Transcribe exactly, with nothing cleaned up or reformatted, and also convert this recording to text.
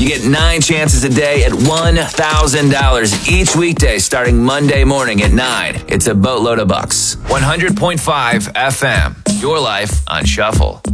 get nine chances a day at one thousand dollars each weekday starting Monday morning at nine. It's a boatload of bucks. one hundred point five F M. Your life on Shuffle.